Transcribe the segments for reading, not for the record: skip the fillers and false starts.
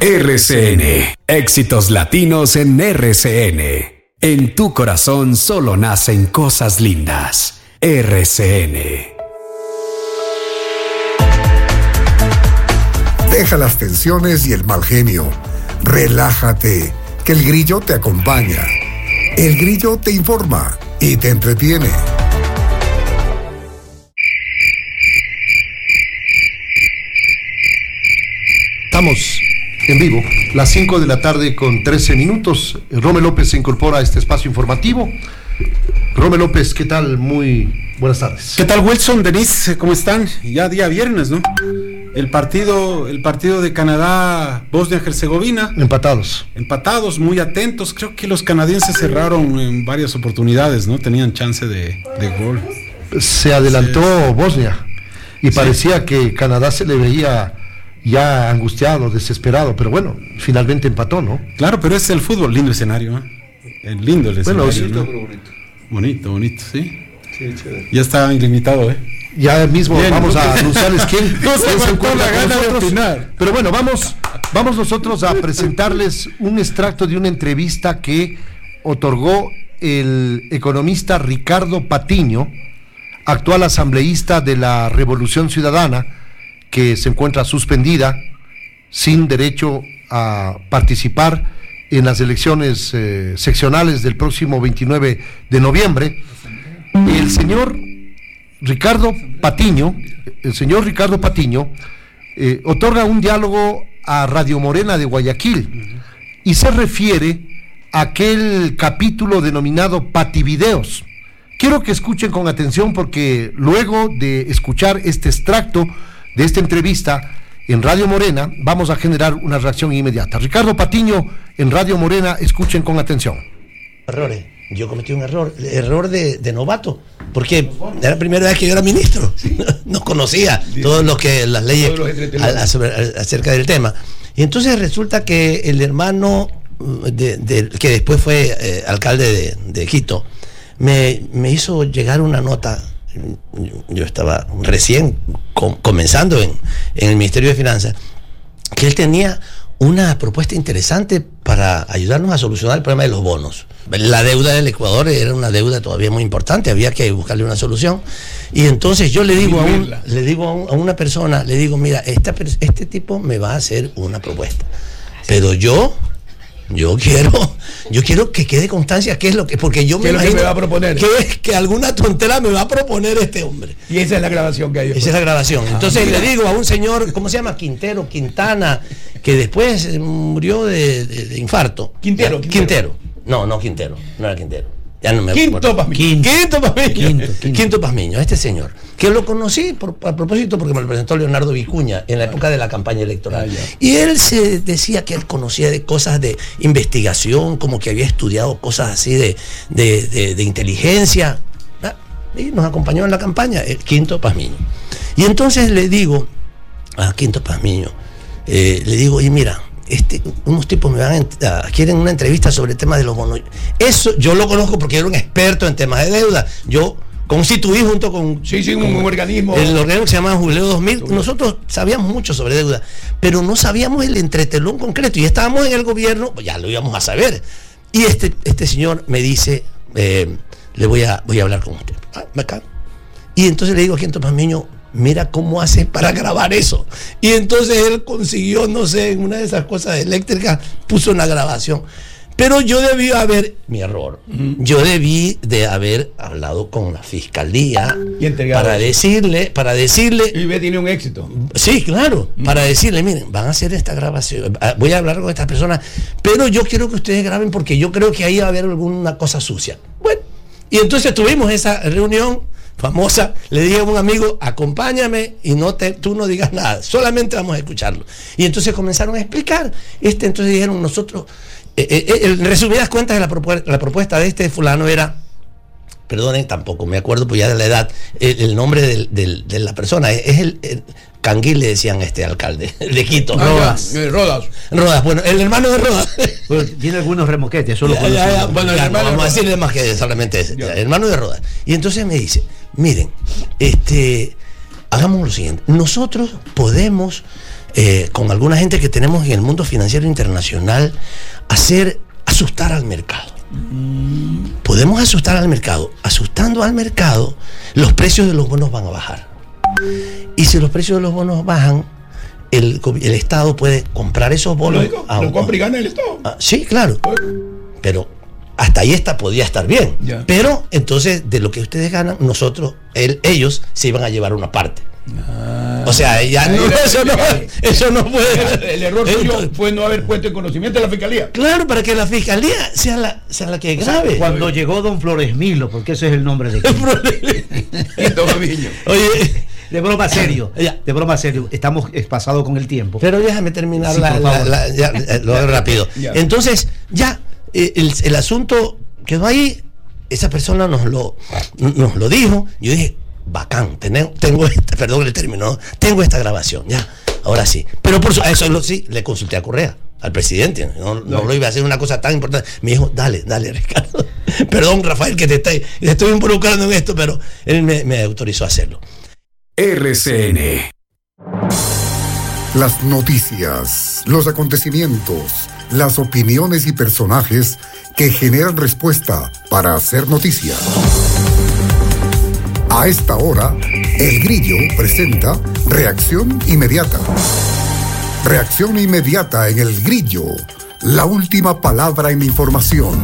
RCN, éxitos latinos en RCN. En tu corazón solo nacen cosas lindas. RCN. Deja las tensiones y el mal genio. Relájate, que el grillo te acompaña. El grillo te informa y te entretiene. Estamos en vivo, las 5 de la tarde con 13 minutos. Rome López se incorpora a este espacio informativo. Rome López, ¿qué tal? Muy buenas tardes. ¿Qué tal, Wilson, Denise? ¿Cómo están? Ya día viernes, ¿no? El partido de Canadá, Bosnia-Herzegovina. Empatados, muy atentos. Creo que los canadienses cerraron en varias oportunidades, ¿no? Tenían chance de gol. Se adelantó Bosnia y parecía que Canadá se le veía ya angustiado, desesperado, pero bueno, finalmente empató, ¿no? Claro, pero es el fútbol, lindo escenario, ¿eh? Lindo el escenario. Bueno, sí, ¿no? Bonito, ¿sí? Sí, chévere. Ya está ilimitado, ¿eh? Ya mismo bien, vamos a anunciarles quién no se aguantó la gana de opinar. Pero bueno, vamos nosotros a presentarles un extracto de una entrevista que otorgó el economista Ricardo Patiño, actual asambleísta de la Revolución Ciudadana, que se encuentra suspendida, sin derecho a participar en las elecciones seccionales del próximo 29 de noviembre. El señor Ricardo Patiño otorga un diálogo a Radio Morena de Guayaquil y se refiere a aquel capítulo denominado Pativideos. Quiero que escuchen con atención, porque luego de escuchar este extracto de esta entrevista en Radio Morena, vamos a generar una reacción inmediata. Ricardo Patiño en Radio Morena, escuchen con atención. Errores. Yo cometí un error de novato, porque era la primera vez que yo era ministro. No conocía todas las leyes acerca del tema. Y entonces resulta que el hermano que después fue alcalde de Quito me hizo llegar una nota. Yo estaba recién comenzando en el Ministerio de Finanzas, que él tenía una propuesta interesante para ayudarnos a solucionar el problema de los bonos. La deuda del Ecuador era una deuda todavía muy importante, había que buscarle una solución. Y entonces yo le digo a una persona, le digo, mira, este tipo me va a hacer una propuesta, pero yo quiero que quede constancia qué es lo que, porque yo me imagino que me va a proponer, que alguna tontera me va a proponer este hombre. Y esa es la grabación que hay. Esa es la grabación. Entonces le digo a un señor, ¿cómo se llama? Quintana, que después murió de infarto. Quintero. No era Quintero. Ya no me Quinto Pazmiño, este señor, que lo conocí a propósito porque me lo presentó Leonardo Vicuña en la época de la campaña electoral. Y él se decía que él conocía de cosas de investigación, como que había estudiado cosas así de inteligencia. Y nos acompañó en la campaña, el Quinto Pazmiño. Y entonces le digo a Quinto Pazmiño, y mira, unos tipos quieren una entrevista sobre el tema de los bonos. Eso yo lo conozco porque era un experto en temas de deuda. Yo constituí junto con un organismo. El organismo que se llama Jubileo 2000. Nosotros sabíamos mucho sobre deuda, pero no sabíamos el entretelón concreto. Y estábamos en el gobierno, ya lo íbamos a saber. Y este señor me dice, voy a hablar con usted. Acá. Y entonces le digo a Quinto Pazmiño, mira cómo hace para grabar eso. Y entonces él consiguió, no sé, en una de esas cosas eléctricas, puso una grabación. Pero yo debí haber, mi error, yo debí de haber hablado con la fiscalía para decirle. Y ve, tiene un éxito. Sí, claro, para decirle, miren, van a hacer esta grabación, voy a hablar con estas personas, pero yo quiero que ustedes graben porque yo creo que ahí va a haber alguna cosa sucia. Bueno, y entonces tuvimos esa reunión famosa, le dije a un amigo, acompáñame y tú no digas nada, solamente vamos a escucharlo. Y entonces comenzaron a explicar. Entonces dijeron nosotros, en resumidas cuentas, la propuesta de este fulano era, perdonen, tampoco me acuerdo pues ya de la edad, el nombre de la persona, es el Canguil, le decían alcalde de Quito. Rodas, bueno, el hermano de Rodas. Bueno, tiene algunos remoquetes, solo bueno, vamos a decirle más que solamente ese, el hermano de Rodas. Y entonces me dice, miren, hagamos lo siguiente, nosotros podemos con alguna gente que tenemos en el mundo financiero internacional, asustar al mercado. Podemos asustar al mercado. Asustando al mercado, los precios de los bonos van a bajar. Y si los precios de los bonos bajan, el Estado puede comprar esos bonos. ¿Lo compra y gana el Estado? Sí, claro. Pero hasta ahí podía estar bien. Ya. Pero entonces, de lo que ustedes ganan, ellos se iban a llevar una parte. O sea, ya eso no puede. El error suyo fue no haber puesto en conocimiento de la fiscalía. Claro, para que la fiscalía sea la que grabe. Cuando llegó don Flores Milo, porque ese es el nombre de Oye, de broma serio, estamos pasados con el tiempo. Pero déjame terminar lo hago rápido. Ya. Entonces, ya el asunto quedó ahí. Esa persona nos lo dijo. Yo dije, bacán, tengo esta grabación, ya, ahora sí. Pero por eso sí, le consulté a Correa, al presidente, no lo iba a hacer una cosa tan importante. Me dijo, dale, Ricardo. Perdón, Rafael, que te estoy involucrando en esto, pero él me autorizó a hacerlo. RCN. Las noticias, los acontecimientos, las opiniones y personajes que generan respuesta para hacer noticia. A esta hora, El Grillo presenta Reacción Inmediata. Reacción inmediata en El Grillo, la última palabra en información.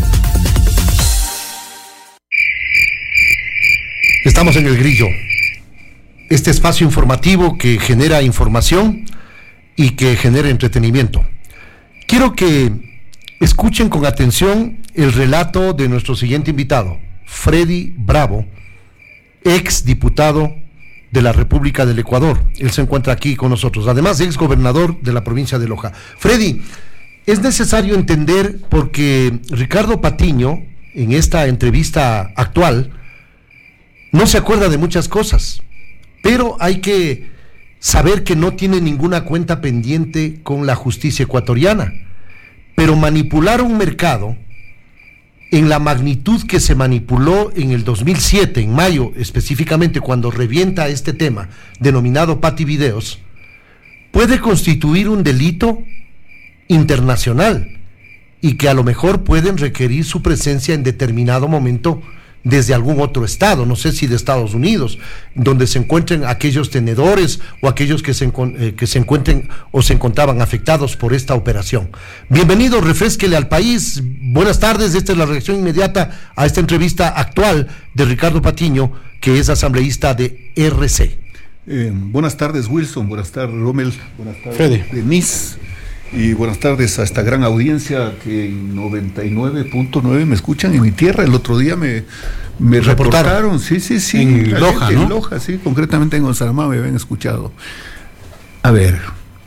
Estamos en El Grillo, este espacio informativo que genera información y que genera entretenimiento. Quiero que escuchen con atención el relato de nuestro siguiente invitado, Freddy Bravo, ex diputado de la República del Ecuador. Él se encuentra aquí con nosotros, además ex gobernador de la provincia de Loja. Freddy, es necesario entender, porque Ricardo Patiño, en esta entrevista actual, no se acuerda de muchas cosas, pero hay que saber que no tiene ninguna cuenta pendiente con la justicia ecuatoriana. Pero manipular un mercado en la magnitud que se manipuló en el 2007, en mayo específicamente, cuando revienta este tema denominado Pati Videos, puede constituir un delito internacional y que a lo mejor pueden requerir su presencia en determinado momento desde algún otro estado, no sé si de Estados Unidos, donde se encuentren aquellos tenedores o aquellos que se encuentren o se encontraban afectados por esta operación. Bienvenido, refrésquele al país. Buenas tardes, esta es la reacción inmediata a esta entrevista actual de Ricardo Patiño, que es asambleísta de RC. Buenas tardes, Wilson, buenas tardes, Rommel, buenas tardes, Freddy. Denise, y buenas tardes a esta gran audiencia que en 99.9 me escuchan en mi tierra. El otro día me reportaron, sí, en Loja, ¿no? En Loja, sí, concretamente en Gonzalama me habían escuchado. A ver,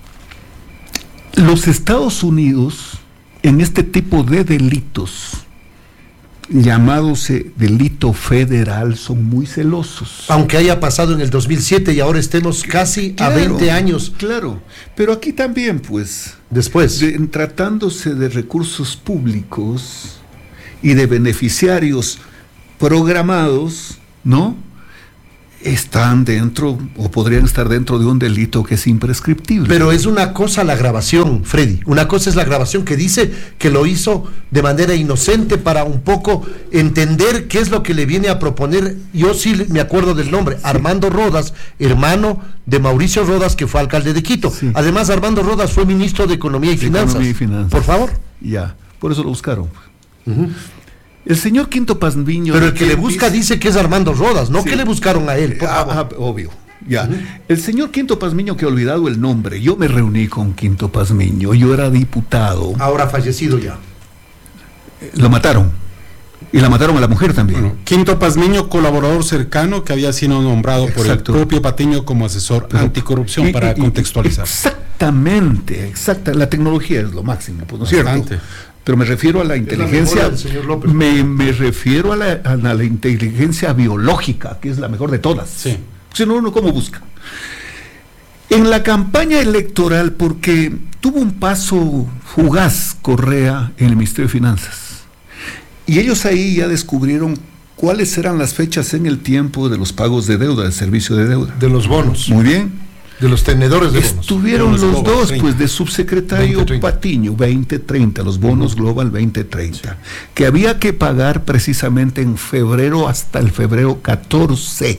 los Estados Unidos en este tipo de delitos, llamados delito federal, son muy celosos. Aunque haya pasado en el 2007 y ahora estemos casi a 20 años. Claro, pero aquí también, pues, después, tratándose de recursos públicos y de beneficiarios programados, ¿no? Están dentro, o podrían estar dentro de un delito que es imprescriptible. Pero es una cosa la grabación, Freddy. Una cosa es la grabación que dice que lo hizo de manera inocente para un poco entender qué es lo que le viene a proponer. Yo sí me acuerdo del nombre, Armando Rodas, hermano de Mauricio Rodas, que fue alcalde de Quito. Sí. Además, Armando Rodas fue ministro de Economía y Finanzas. Por favor. Ya, por eso lo buscaron. El señor Quinto Pazmiño... Pero el que le busca dice que es Armando Rodas, no que le buscaron a él. Obvio, ya. El señor Quinto Pazmiño, que he olvidado el nombre, yo me reuní con Quinto Pazmiño, yo era diputado. Ahora fallecido ya. Lo mataron. Y la mataron a la mujer también. Bueno, Quinto Pazmiño, colaborador cercano, que había sido nombrado por el propio Patiño como asesor anticorrupción, para contextualizar. Exactamente, la tecnología es lo máximo, pues, ¿no es cierto? Pero me refiero a la inteligencia, me refiero a la inteligencia biológica, que es la mejor de todas. Sí. Si no, uno cómo busca. En la campaña electoral, porque tuvo un paso fugaz Correa en el Ministerio de Finanzas, y ellos ahí ya descubrieron cuáles eran las fechas en el tiempo de los pagos de deuda, del servicio de deuda. De los bonos. Muy bien. De los tenedores de bonos. Estuvieron los Global, dos, 30. pues de subsecretario 2030. Patiño, 2030, los bonos Global 2030, que había que pagar precisamente en febrero hasta el febrero 14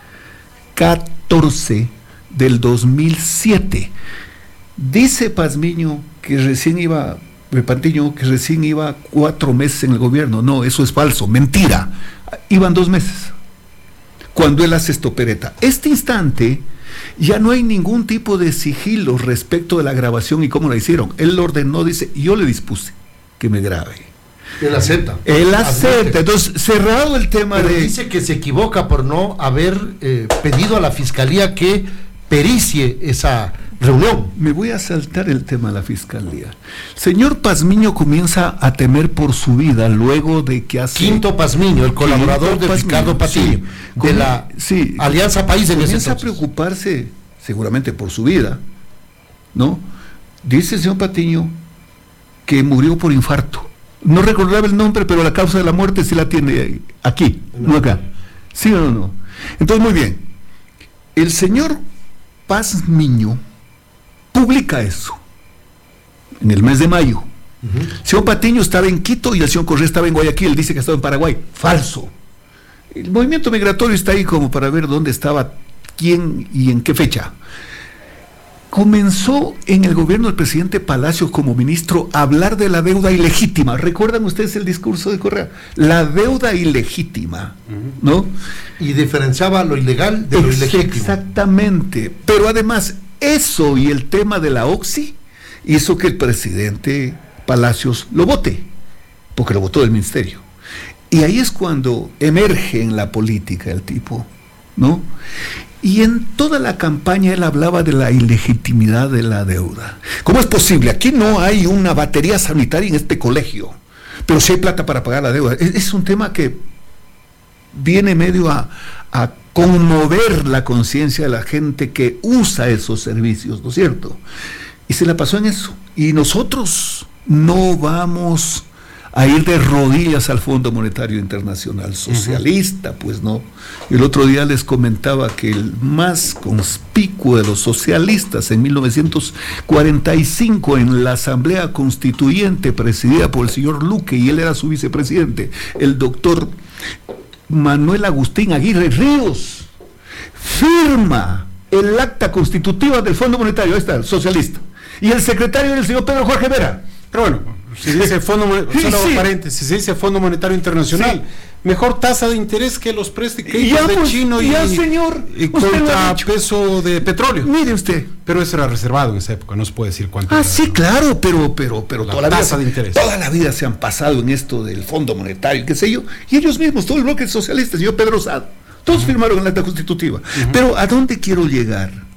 del 2007. Dice Patiño que recién iba 4 meses en el gobierno. No, eso es falso, mentira. Iban 2 meses cuando él hace esta opereta. Este instante ya no hay ningún tipo de sigilo respecto de la grabación y cómo la hicieron. Él lo ordenó, dice, yo le dispuse que me grabe. Él acepta. Él acepta. Entonces, cerrado el tema. Pero dice que se equivoca por no haber pedido a la fiscalía que pericie esa reunión. Me voy a saltar el tema de la fiscalía. Señor Pazmiño comienza a temer por su vida luego de que hace... Quinto Pazmiño, el colaborador de Ricardo Patiño, de la Alianza País en ese comienza a entonces. preocuparse seguramente por su vida, ¿no? Dice el señor Patiño que murió por infarto. No recordaba el nombre, pero la causa de la muerte sí la tiene aquí, no acá. ¿Sí o no? Entonces, muy bien. El señor Pazmiño publica eso en el mes de mayo. El señor Patiño estaba en Quito y el señor Correa estaba en Guayaquil. Él dice que estaba en Paraguay. Falso. El movimiento migratorio está ahí como para ver dónde estaba, quién y en qué fecha. Comenzó en el gobierno del presidente Palacios como ministro a hablar de la deuda ilegítima. ¿Recuerdan ustedes el discurso de Correa? La deuda ilegítima, ¿no? Y diferenciaba lo ilegal de lo ilegítimo. Exactamente. Pero además, eso y el tema de la Oxy hizo que el presidente Palacios lo vote, porque lo votó del ministerio. Y ahí es cuando emerge en la política el tipo, ¿no? Y en toda la campaña él hablaba de la ilegitimidad de la deuda. ¿Cómo es posible? Aquí no hay una batería sanitaria en este colegio, pero sí hay plata para pagar la deuda. Es un tema que viene medio a conmover la conciencia de la gente que usa esos servicios, ¿no es cierto? Y se la pasó en eso. Y nosotros no vamos a ir de rodillas al Fondo Monetario Internacional socialista, pues no. El otro día les comentaba que el más conspicuo de los socialistas en 1945 en la Asamblea Constituyente presidida por el señor Luque, y él era su vicepresidente, el doctor Manuel Agustín Aguirre Ríos, firma el acta constitutiva del Fondo Monetario, ahí está, el socialista, y el secretario del señor Pedro Jorge Vera. Pero bueno, si dice paréntesis, si dice Fondo Monetario Internacional, mejor tasa de interés que los préstamos de chino y contrapeso de petróleo. Mire usted. Pero eso era reservado en esa época, no se puede decir cuánto. Sí, claro, pero toda la tasa de interés. Toda la vida se han pasado en esto del Fondo Monetario, qué sé yo, y ellos mismos, todo el bloque socialista, señor Pedro Sado, todos firmaron el acta constitutiva. Pero ¿a dónde quiero llegar?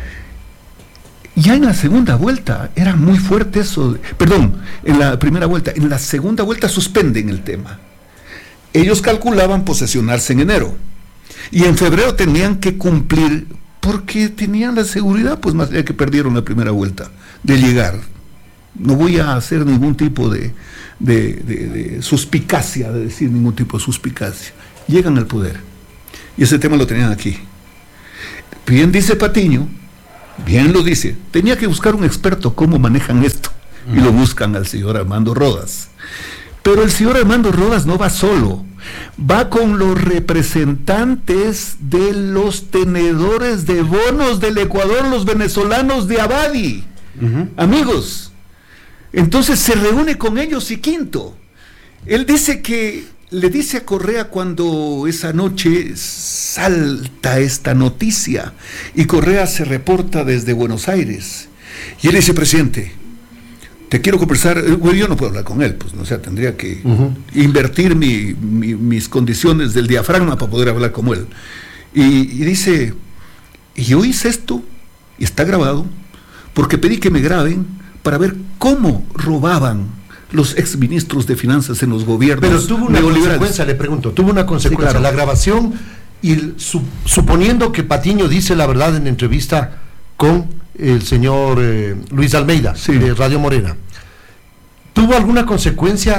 Ya en la segunda vuelta era muy fuerte eso, en la primera vuelta, en la segunda vuelta suspenden el tema. Ellos calculaban posesionarse en enero y en febrero tenían que cumplir porque tenían la seguridad, pues más allá que perdieron la primera vuelta, de llegar. No voy a hacer ningún tipo de suspicacia, de decir ningún tipo de suspicacia. Llegan al poder y ese tema lo tenían aquí. Bien dice Patiño, bien lo dice, tenía que buscar un experto cómo manejan esto, y lo buscan al señor Armando Rodas. Pero el señor Armando Rodas no va solo, va con los representantes de los tenedores de bonos del Ecuador, los venezolanos de Abadi, amigos. Entonces se reúne con ellos y quinto. Él dice que le dice a Correa cuando esa noche salta esta noticia y Correa se reporta desde Buenos Aires y él dice: presidente, te quiero conversar. Bueno, yo no puedo hablar con él, pues, no, o sea, tendría que invertir mis condiciones del diafragma para poder hablar como él. Y dice: y yo hice esto y está grabado porque pedí que me graben para ver cómo robaban los exministros de finanzas en los gobiernos. Pero tuvo una consecuencia, le pregunto, tuvo una consecuencia, sí, claro. La grabación, y suponiendo que Patiño dice la verdad en entrevista con el señor Luis Almeida, de Radio Morena, ¿tuvo alguna consecuencia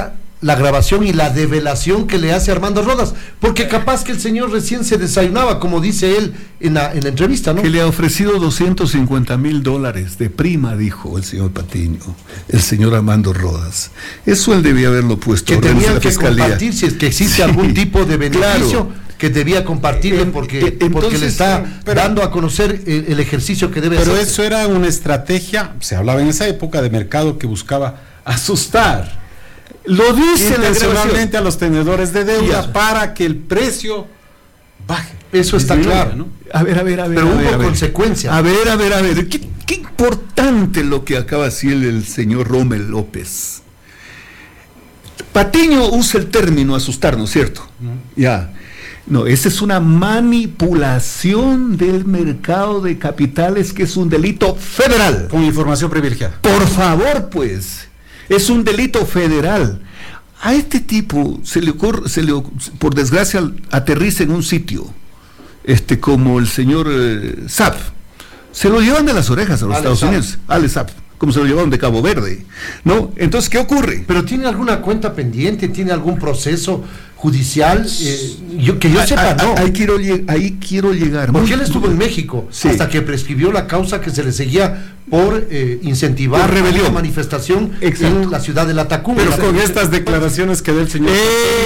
la grabación y la develación que le hace Armando Rodas, porque capaz que el señor recién se desayunaba, como dice él en la entrevista, ¿no? Que le ha ofrecido $250,000 de prima, dijo el señor Patiño, el señor Armando Rodas. Eso él debía haberlo puesto. Que tenían que compartir, si es que existe algún tipo de beneficio, claro, que debía compartirle porque le está dando a conocer el ejercicio que debe hacer. Pero eso era una estrategia, se hablaba en esa época, de mercado que buscaba asustar. Lo dice intencionalmente a los tenedores de deuda para que el precio baje. Eso está claro, ¿no? A ver. Pero hubo consecuencias. A ver. Qué importante lo que acaba de decir el señor Rommel López. Patiño usa el término asustar, ¿no es cierto? Ya. No, esa es una manipulación del mercado de capitales, que es un delito federal. Con información privilegiada. Por favor, pues. Es un delito federal. A este tipo se le ocurre, por desgracia, aterriza en un sitio, como el señor Saab. Se lo llevan de las orejas a los Estados Unidos. Ale Saab, como se lo llevaron de Cabo Verde, ¿no? Entonces, ¿qué ocurre? ¿Pero tiene alguna cuenta pendiente? ¿Tiene algún proceso judicial? Que yo sepa, no. Ahí quiero llegar. Porque él estuvo en México, sí, hasta que prescribió la causa que se le seguía por incentivar rebelión, una manifestación. Exacto. En la ciudad de La Tacunga. Pero con estas declaraciones que del señor...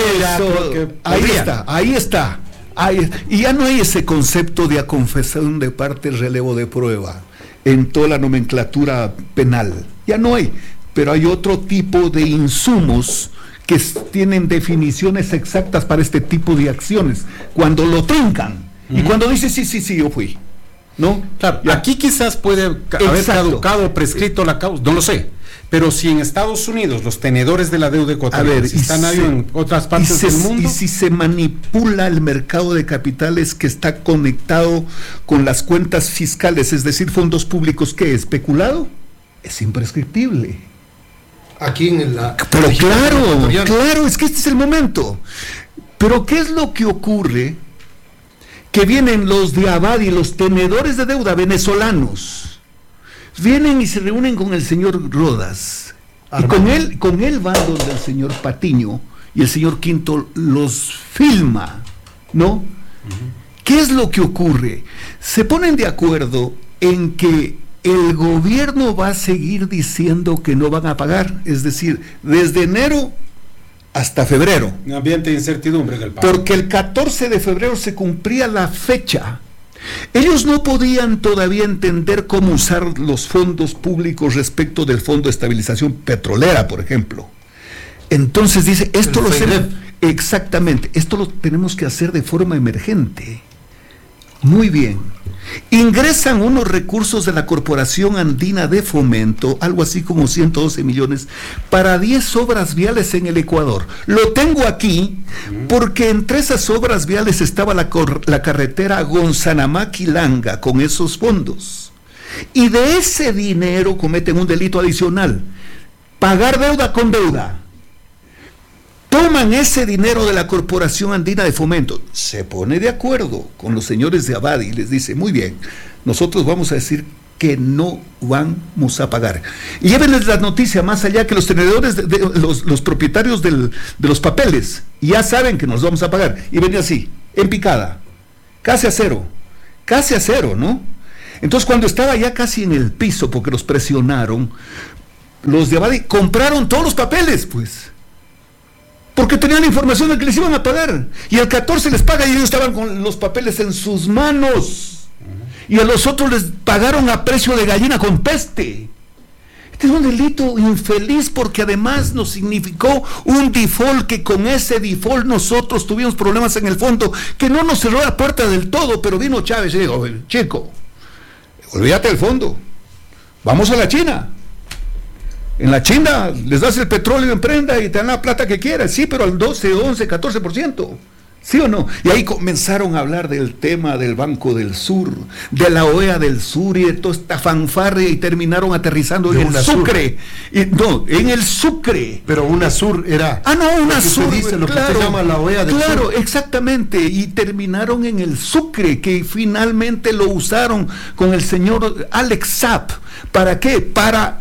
Ahí está. Y ya no hay ese concepto de aconfesión de parte, relevo de prueba en toda la nomenclatura penal. Ya no hay. Pero hay otro tipo de insumos que tienen definiciones exactas para este tipo de acciones. Cuando lo truncan y cuando dice sí, yo fui. ¿No? Claro, aquí quizás puede haber caducado o prescrito la causa, no lo sé. Pero si en Estados Unidos los tenedores de la deuda ecuatoriana están ahí en otras partes del mundo. Y si se manipula el mercado de capitales que está conectado con las cuentas fiscales, es decir, fondos públicos, ¿qué es? ¿Especulado? Es imprescriptible. Aquí en la... Pero claro, es que este es el momento. Pero ¿qué es lo que ocurre? Que vienen los de Abadi, los tenedores de deuda venezolanos, vienen y se reúnen con el señor Rodas, Armando. Y con él van donde el señor Patiño, y el señor Quinto los filma, ¿no? ¿Qué es lo que ocurre? Se ponen de acuerdo en que el gobierno va a seguir diciendo que no van a pagar, es decir, desde enero hasta febrero. Un ambiente de incertidumbre en el país. Porque el 14 de febrero se cumplía la fecha. Ellos no podían todavía entender cómo usar los fondos públicos respecto del Fondo de Estabilización Petrolera, por ejemplo. Entonces dice, exactamente, esto lo tenemos que hacer de forma emergente. Muy bien. Ingresan unos recursos de la Corporación Andina de Fomento, algo así como 112 millones, para 10 obras viales en el Ecuador. Lo tengo aquí porque entre esas obras viales estaba la carretera Gonzanamá-Quilanga con esos fondos. Y de ese dinero cometen un delito adicional: pagar deuda con deuda. Toman ese dinero de la Corporación Andina de Fomento, se pone de acuerdo con los señores de Abadi y les dice, muy bien, nosotros vamos a decir que no vamos a pagar. Y llévenles la noticia más allá, que los tenedores, los propietarios de los papeles, ya saben que nos vamos a pagar. Y venía así, en picada, casi a cero, ¿no? Entonces, cuando estaba ya casi en el piso, porque los presionaron, los de Abadi compraron todos los papeles, pues, porque tenían la información de que les iban a pagar, y el 14 les paga y ellos estaban con los papeles en sus manos, y a los otros les pagaron a precio de gallina con peste. Este es un delito infeliz, porque además nos significó un default, que con ese default nosotros tuvimos problemas en el fondo, que no nos cerró la puerta del todo, pero vino Chávez y dijo, chico, olvídate del fondo, vamos a la China. En la China les das el petróleo en prenda y te dan la plata que quieras, sí, pero al 12, 11, 14%, ¿sí o no? Y ahí comenzaron a hablar del tema del Banco del Sur, de la OEA del Sur y de toda esta fanfarria, y terminaron aterrizando en el Sucre. En el Sucre. Pero UNASUR era... UNASUR, dice, lo que se llama la OEA del Sur. Claro, exactamente, y terminaron en el Sucre, que finalmente lo usaron con el señor Alex Saab. ¿Para qué? Para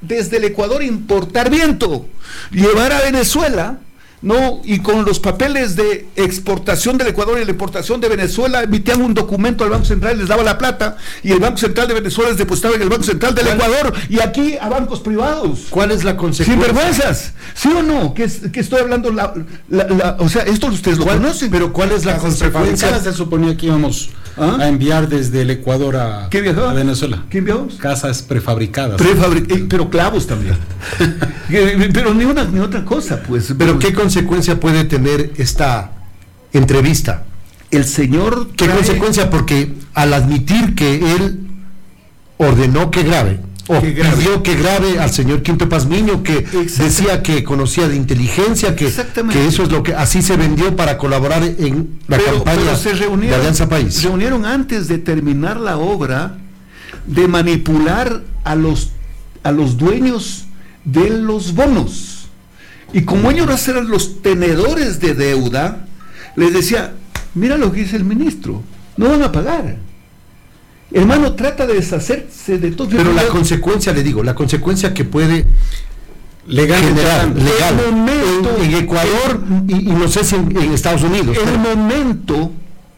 desde el Ecuador importar viento, llevar a Venezuela, ¿no? Y con los papeles de exportación del Ecuador y la importación de Venezuela emitían un documento al Banco Central, les daba la plata, y el Banco Central de Venezuela les depositaba en el Banco Central del Ecuador, y aquí a bancos privados. ¿Cuál es la consecuencia? Sin vergüenzas, ¿sí o no? Que estoy hablando, o sea, esto ustedes lo conocen. Pero ¿cuál es la consecuencia? Se suponía que íbamos a enviar desde el Ecuador a Venezuela. ¿Quién viajamos? Casas prefabricadas. Pero clavos también. Pero ni otra cosa, pues. Pero ¿qué consecuencia puede tener esta entrevista? El señor... ¿Qué consecuencia? Porque al admitir que él ordenó que grabe, o pidió que grabe al señor Quinto Pazmiño, que decía que conocía de inteligencia, que eso es lo que así se vendió para colaborar en la campaña de Alianza País. Se reunieron antes de terminar la obra de manipular a los dueños de los bonos. Y como ellos eran los tenedores de deuda, les decía, mira lo que dice el ministro, no van a pagar. Hermano, trata de deshacerse de todo. Pero la consecuencia, le digo, la consecuencia que puede legal en Ecuador y no sé si en Estados Unidos. El momento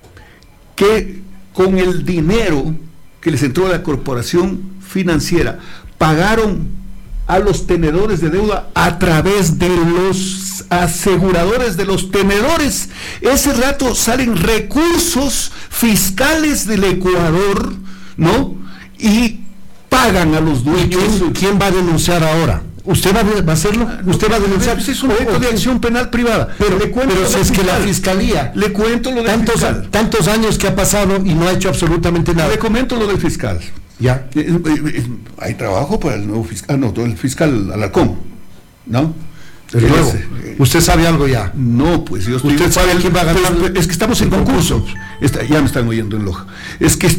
que con el dinero que les entró a la corporación financiera pagaron a los tenedores de deuda a través de los aseguradores de los tenedores, ese rato salen recursos fiscales del Ecuador, ¿no? Y pagan a los dueños. ¿Quién va a denunciar ahora? ¿Usted va a hacerlo? ¿Usted va a denunciar? Es un proyecto de acción penal privada. Pero si es que la fiscalía... Le cuento lo del fiscal. Tantos años que ha pasado y no ha hecho absolutamente nada. Le comento lo del fiscal. Ya. Hay trabajo para el nuevo fiscal, el fiscal Alarcón, ¿no? El nuevo. ¿Usted sabe algo ya? No, pues yo estoy... ¿Usted sabe quién va a ganar? Es que estamos en concurso. Ya me están oyendo en Loja. Es que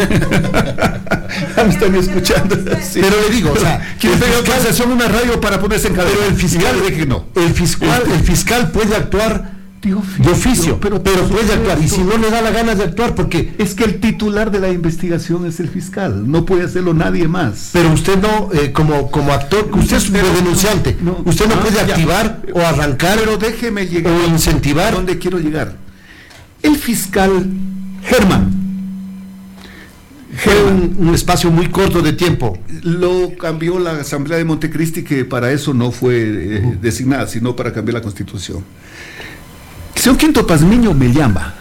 ya me están escuchando. Sí. Pero le digo, o sea, ¿quién tenga que son una radio para ponerse en cadena? Pero el fiscal de que no. El fiscal puede actuar de oficio, pero puede actuar, y si no le da la gana de actuar, porque es que el titular de la investigación es el fiscal, no puede hacerlo nadie más. Pero usted no, como actor, usted es un denunciante, usted no puede activar o arrancar, pero déjeme llegar o incentivar. ¿A dónde quiero llegar? El fiscal Germán, un espacio muy corto de tiempo, lo cambió la Asamblea de Montecristi, que para eso no fue designada, sino para cambiar la Constitución. El señor Quinto Pazmiño me llama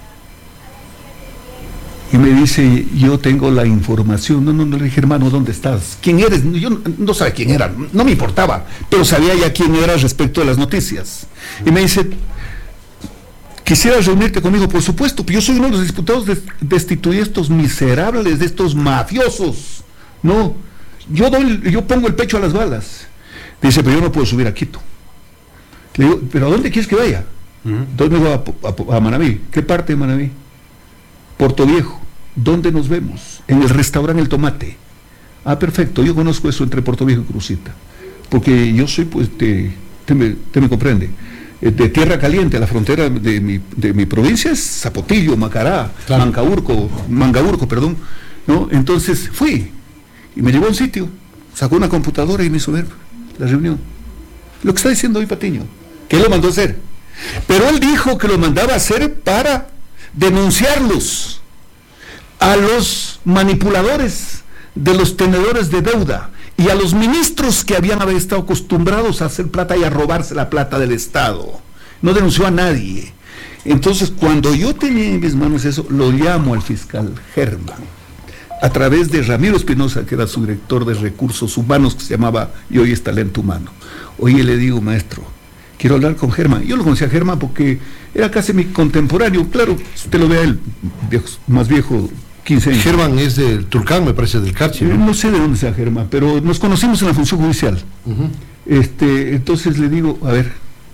y me dice, yo tengo la información. No, le dije, hermano, ¿dónde estás? ¿Quién eres? Yo no sabía quién era, no me importaba, pero sabía ya quién era respecto a las noticias. Y me dice, ¿quisieras reunirte conmigo? Por supuesto, yo soy uno de los diputados destituir a estos miserables, de estos mafiosos. No, yo pongo el pecho a las balas. Dice, pero yo no puedo subir a Quito. Le digo, ¿pero a dónde quieres que vaya? ¿Dónde voy a Manabí? ¿Qué parte de Manabí? Puerto Viejo. ¿Dónde nos vemos? En el restaurante El Tomate. Ah, perfecto, yo conozco eso entre Puerto Viejo y Crucita, porque yo soy, pues, te me comprende, de Tierra Caliente, a la frontera de mi provincia es Zapotillo, Macará, claro. Mangaburco, perdón, ¿no? Entonces fui, y me llevó a un sitio, sacó una computadora y me hizo ver la reunión. Lo que está diciendo hoy Patiño, que él lo mandó a hacer. Pero él dijo que lo mandaba a hacer para denunciarlos a los manipuladores de los tenedores de deuda y a los ministros que habían estado acostumbrados a hacer plata y a robarse la plata del Estado. No denunció a nadie. Entonces, cuando yo tenía en mis manos eso, lo llamo al fiscal Germán, a través de Ramiro Espinosa, que era su director de recursos humanos, que se llamaba Y Hoy es Talento Humano. Oye, le digo, maestro, quiero hablar con Germán. Yo lo conocía a Germán porque era casi mi contemporáneo. Claro, usted lo ve a él, más viejo, 15 años. Germán es del Tulcán, me parece, del Carchi, ¿no? No sé de dónde sea Germán, pero nos conocimos en la función judicial. Entonces le digo, a ver,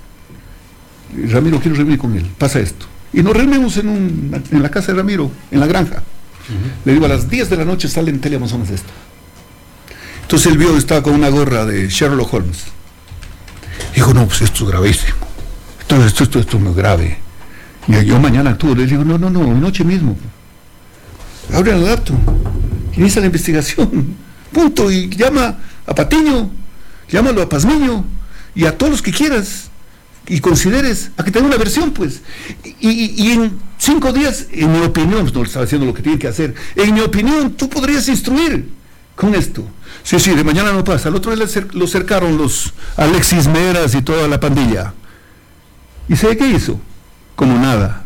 Ramiro, quiero reunir con él, pasa esto. Y nos reunimos en la casa de Ramiro, en la granja. Le digo, a las 10 de la noche sale en Teleamazonas esto. Entonces él vio que estaba con una gorra de Sherlock Holmes. Dijo, no, pues esto es gravísimo. Esto es muy grave. Y yo mañana actúo. Le digo, no, noche mismo. Abre el laptop, inicia la investigación. Punto. Y llama a Patiño, llámalo a Pazmiño y a todos los que quieras y consideres a que tenga una versión, pues. Y en 5 días, en mi opinión, no estaba haciendo lo que tiene que hacer, en mi opinión, tú podrías instruir con esto. Sí, de mañana no pasa. Al otro día lo cercaron los Alexis Meras y toda la pandilla. ¿Y sabe qué hizo? Como nada.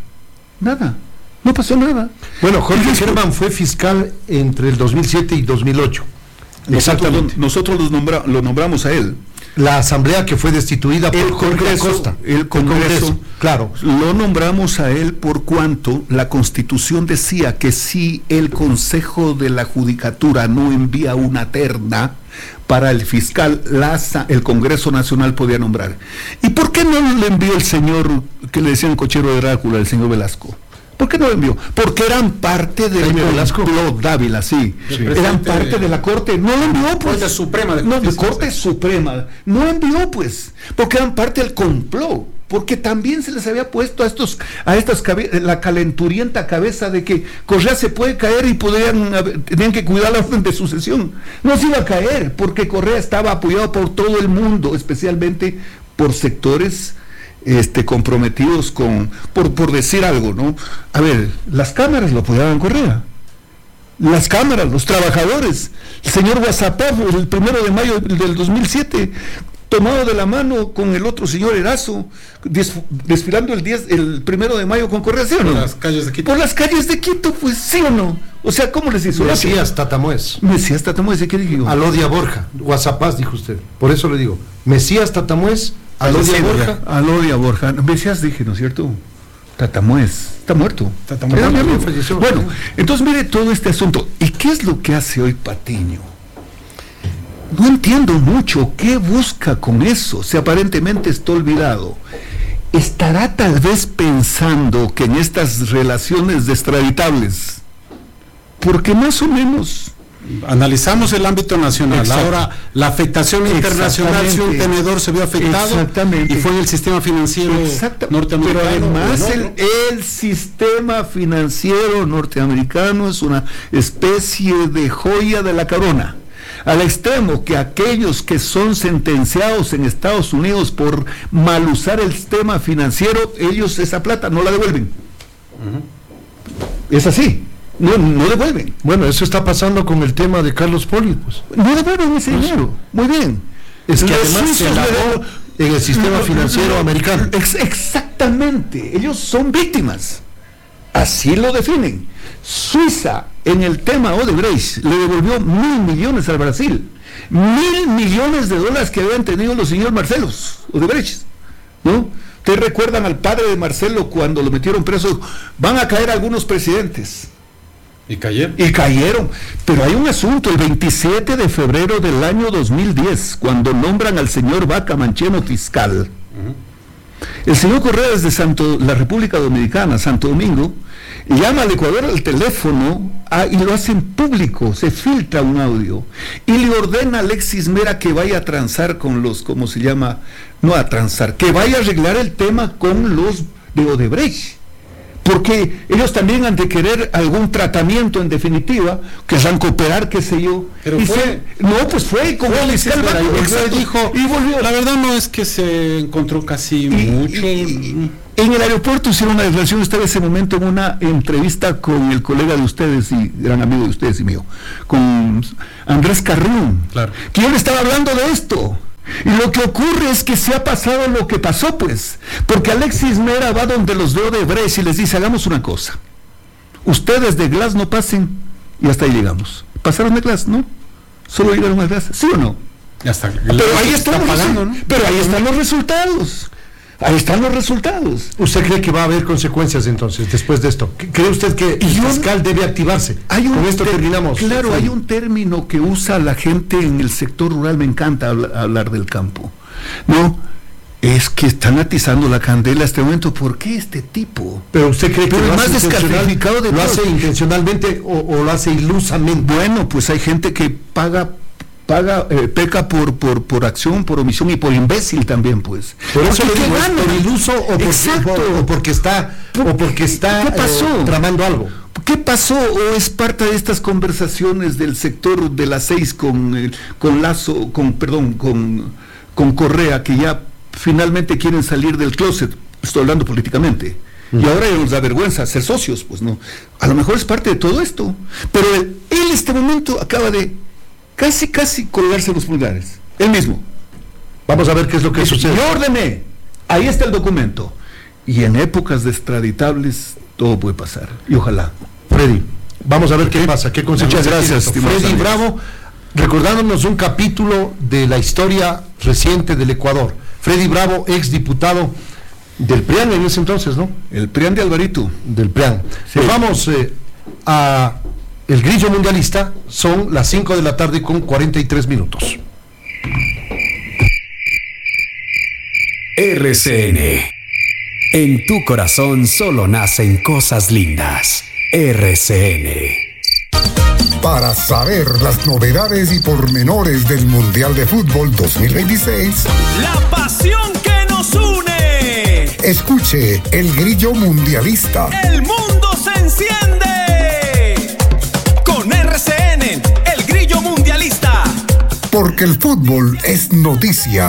No pasó nada. Bueno, Jorge Sherman fue fiscal entre el 2007 y 2008. Exactamente. Nosotros lo nombramos a él. La asamblea que fue destituida por Jorge Acosta. El Congreso, claro. Lo nombramos a él por cuanto la Constitución decía que si el Consejo de la Judicatura no envía una terna para el fiscal, el Congreso Nacional podía nombrar. ¿Y por qué no le envió el señor que le decían cochero de Drácula, el señor Velasco? ¿Por qué no lo envió? Porque eran parte del complot Dávila, sí. Eran parte de la Corte. No lo envió, pues. Corte Suprema de Justicia. No, de Corte Suprema. No envió, pues. Porque eran parte del complot. Porque también se les había puesto la calenturienta cabeza de que Correa se puede caer y tenían que cuidar la orden de sucesión. No se iba a caer, porque Correa estaba apoyado por todo el mundo, especialmente por sectores comprometidos por decir algo, ¿no? A ver, las cámaras lo apoyaban Correa. Las cámaras, los trabajadores. El señor WhatsApp, el 1 de mayo del 2007, tomado de la mano con el otro señor Erazo, desfilando el 1 de mayo con Correa, ¿sí o no? Por las calles de Quito. Por las calles de Quito, pues, ¿sí o no? O sea, ¿cómo les hizo? Mesías Tatamuez, ¿qué digo? Alodia Borja, WhatsApp, dijo usted. Por eso le digo, Mesías Tatamuez, Alodia Borja. Mesías dije, ¿no es cierto? Tatamuez, está muerto. Falleció. Bueno, entonces mire todo este asunto. ¿Y qué es lo que hace hoy Patiño? No entiendo mucho qué busca con eso, si aparentemente está olvidado. Estará tal vez pensando que en estas relaciones extraditables, porque más o menos analizamos el ámbito nacional. Exacto. Ahora la afectación internacional, si un tenedor se vio afectado, y fue en el sistema financiero norteamericano. Pero además el sistema financiero norteamericano es una especie de joya de la corona, al extremo que aquellos que son sentenciados en Estados Unidos por mal usar el sistema financiero, ellos esa plata no la devuelven. Es así. No devuelven. Bueno, eso está pasando con el tema de Carlos Poli, pues. No devuelven ese dinero. Muy bien. Es que además se lavó en el sistema financiero americano. Exactamente. Ellos son víctimas. Así lo definen. Suiza, en el tema Odebrecht, le devolvió 1.000 millones al Brasil. 1.000 millones de dólares que habían tenido los señores Marcelos Odebrecht, ¿no? Ustedes recuerdan al padre de Marcelo cuando lo metieron preso. Van a caer algunos presidentes. ¿Y cayeron? Y cayeron. Pero hay un asunto, el 27 de febrero del año 2010, cuando nombran al señor Vaca Mancheno fiscal, el señor Correa desde la República Dominicana, Santo Domingo, llama al Ecuador al teléfono y lo hacen público, se filtra un audio, y le ordena a Alexis Mera que vaya a transar con los, ¿cómo se llama? No a transar, que vaya a arreglar el tema con los de Odebrecht. Porque ellos también han de querer algún tratamiento, en definitiva, querrán cooperar, qué sé yo. Pero fue como el fiscal y volvió. La verdad no es que se encontró casi mucho. En el aeropuerto hicieron una declaración, estaba en ese momento en una entrevista con el colega de ustedes y gran amigo de ustedes y mío, con Andrés Carrión, claro, que yo le estaba hablando de esto. Y lo que ocurre es que se ha pasado lo que pasó, pues, porque Alexis Mera va donde los de Odebrecht y les dice, hagamos una cosa, ustedes de Glass no pasen, y hasta ahí llegamos. Pasaron de Glass, ¿no? Solo llegaron a Glass, ¿sí o no? Ya está. Pero ahí están los resultados. Ahí están los resultados. ¿Usted cree que va a haber consecuencias entonces después de esto? ¿Cree usted que el fiscal debe activarse? Con esto terminamos. Claro, hay un término que usa la gente en el sector rural, me encanta hablar del campo. No, es que están atizando la candela a este momento. ¿Por qué este tipo? Pero usted cree que lo hace intencionalmente o lo hace ilusamente. Bueno, pues hay gente que peca por acción, por omisión y por imbécil también, pues. Por eso le digo, por iluso o porque está ¿Qué pasó? Tramando algo. ¿Qué pasó o es parte de estas conversaciones del sector de las 6 con Lazo, con Correa, que ya finalmente quieren salir del closet? Estoy hablando políticamente. Y ahora ya nos da vergüenza ser socios, pues no. A lo mejor es parte de todo esto. Pero él en este momento acaba de casi colgarse los pulgares. Él mismo. Vamos a ver qué es lo que sucede. Yo ordené. Ahí está el documento. Y en épocas de extraditables todo puede pasar. Y ojalá. Freddy, vamos a ver qué pasa. ¿Qué consecuencias? Muchas gracias, Freddy Bravo, recordándonos un capítulo de la historia reciente del Ecuador. Freddy Bravo, ex diputado del PRIAN en ese entonces, ¿no? El PRIAN de Alvarito. Del PRIAN. Sí. Pues vamos a el Grillo Mundialista. Son las 5 de la tarde con 43 minutos. RCN. En tu corazón solo nacen cosas lindas. RCN. Para saber las novedades y pormenores del Mundial de Fútbol 2026, la pasión que nos une. Escuche El Grillo Mundialista. El mundo se enciende con RCN, El Grillo Mundialista. Porque el fútbol es noticia.